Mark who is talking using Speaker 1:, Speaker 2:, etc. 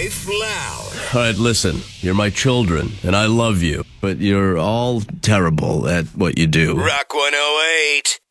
Speaker 1: Life Loud.
Speaker 2: All right, listen. You're my children, and I love you, but you're all terrible at what you do.
Speaker 1: Rock 108.